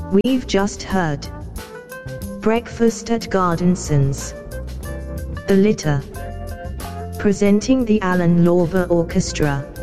We've just heard Breakfast at Gardensons, The Litter, presenting the Alan Lorber Orchestra.